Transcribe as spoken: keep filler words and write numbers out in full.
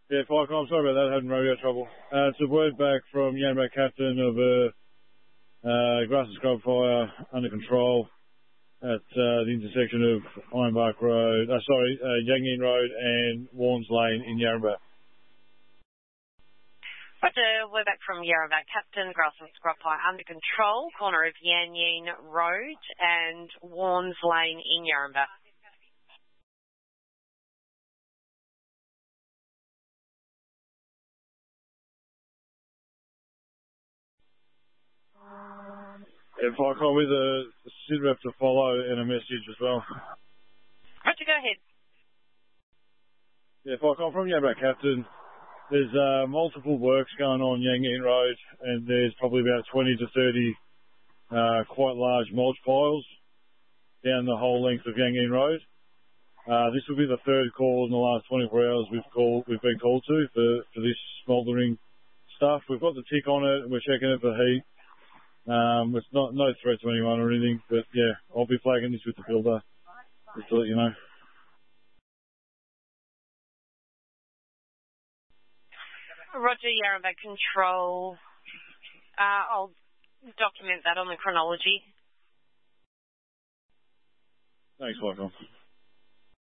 Yeah, Flycom, I'm sorry about that, having radio trouble. Uh, it's a word back from Yanba captain of a uh, grass and scrub fire under control at uh, the intersection of Ironbark Road, uh, sorry, uh, Yangyin Road and Warnes Lane in Yarrabah. Roger, we're back from Yarrabah. Captain, grass and scrub fire under control, corner of Yangyin Road and Warnes Lane in Yarrabah. Yeah, Flycom with a sit rep to follow and a message as well. Roger, go ahead. Yeah, Flycom from Yarrabah captain. There's uh, multiple works going on Yangyin Road, and there's probably about twenty to thirty uh, quite large mulch piles down the whole length of Yangyin Road. Uh, this will be the third call in the last twenty-four hours we've called, we've been called to for, for this smouldering stuff. We've got the tick on it. We're checking it for heat. Um, it's not no threat to anyone or anything, but yeah, I'll be flagging this with the builder just to let you know. Roger, Yarrabah control. Uh, I'll document that on the chronology. Thanks, Flycom.